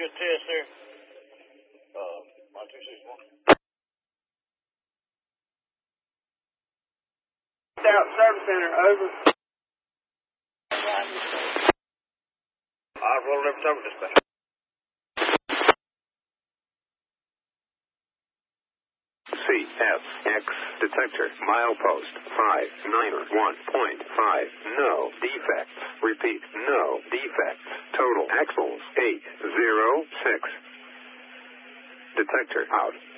good test there. 1261. Out Service Center, over. I've rolled every time dispatch. CSX detector milepost 591.5. No defects. Repeat, no defects. Total axles 806. Detector out.